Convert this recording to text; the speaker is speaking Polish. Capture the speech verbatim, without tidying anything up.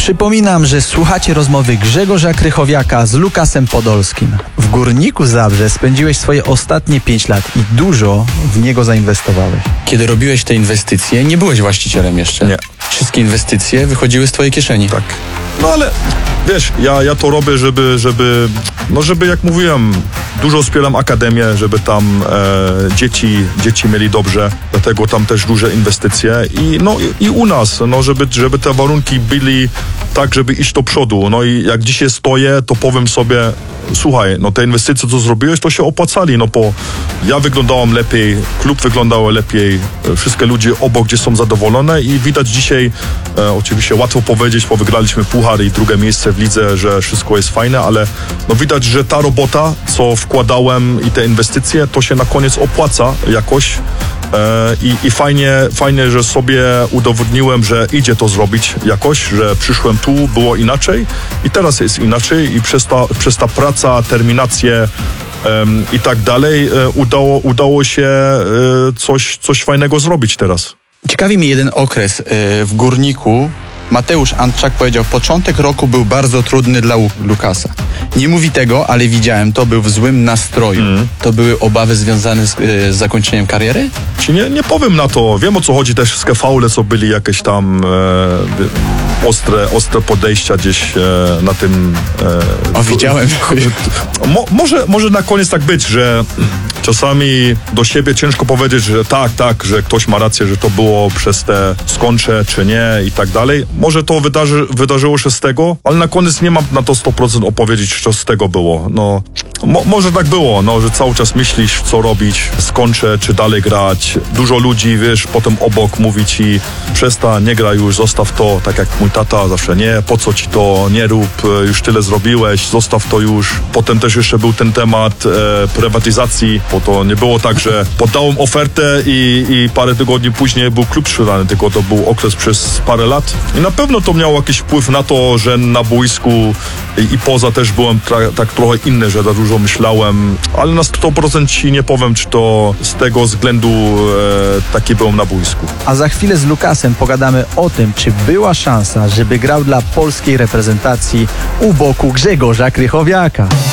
Przypominam, że słuchacie rozmowy Grzegorza Krychowiaka z Lukasem Podolskim. W Górniku Zabrze spędziłeś swoje ostatnie pięć lat i dużo w niego zainwestowałeś. Kiedy robiłeś te inwestycje, nie byłeś właścicielem jeszcze. Nie. Wszystkie inwestycje wychodziły z twojej kieszeni. Tak. No ale wiesz, ja, ja to robię, żeby, żeby, no żeby jak mówiłem, dużo wspieram akademię, żeby tam e, dzieci, dzieci mieli dobrze, dlatego tam też duże inwestycje i no i, i u nas, no żeby, żeby te warunki byli tak, żeby iść do przodu. No i jak dzisiaj stoję, to powiem sobie, słuchaj, no te inwestycje, co zrobiłeś, to się opłacali, no bo ja wyglądałem lepiej, klub wyglądał lepiej, wszystkie ludzie obok gdzie są zadowolone i widać dzisiaj, e, oczywiście łatwo powiedzieć, bo wygraliśmy puchar i drugie miejsce w lidze, że wszystko jest fajne, ale no widać, że ta robota, co wkładałem i te inwestycje, to się na koniec opłaca jakoś. I, i fajnie, fajnie, że sobie udowodniłem, że idzie to zrobić jakoś, że przyszłem tu, było inaczej i teraz jest inaczej i przez ta, przez ta praca, terminację um, i tak dalej um, udało, udało się um, coś, coś fajnego zrobić teraz. Ciekawi mnie jeden okres yy, w Górniku. Mateusz Antczak powiedział, początek roku był bardzo trudny dla Lukasa. Nie mówi tego, ale widziałem, to był w złym nastroju. Mm. To były obawy związane z, z zakończeniem kariery? Ci nie, nie powiem na to. Wiem, o co chodzi, też wszystkie faule, co byli jakieś tam e, ostre, ostre podejścia gdzieś e, na tym... E, o, widziałem. Mo, może, może na koniec tak być, że czasami do siebie ciężko powiedzieć, że tak, tak, że ktoś ma rację, że to było przez te skończe, czy nie i tak dalej. Może to wydarzy, wydarzyło się z tego, ale na koniec nie mam na to sto procent opowiedzieć, co z tego było. No, mo, może tak było, no, że cały czas myślisz, co robić, skończę, czy dalej grać. Dużo ludzi, wiesz, potem obok mówi ci, przestań, nie graj już, zostaw to, tak jak mój tata zawsze, nie, po co ci to, nie rób, już tyle zrobiłeś, zostaw to już. Potem też jeszcze był ten temat e, prywatyzacji, bo to nie było tak, że poddałem ofertę i, i parę tygodni później był klub sprzedany, tylko to był okres przez parę lat. I na pewno to miało jakiś wpływ na to, że na boisku i, i poza też byłem tra- tak trochę inny, że za dużo myślałem, ale na sto procent ci nie powiem, czy to z tego względu e, taki byłem na boisku. A za chwilę z Lukasem pogadamy o tym, czy była szansa, żeby grał dla polskiej reprezentacji u boku Grzegorza Krychowiaka.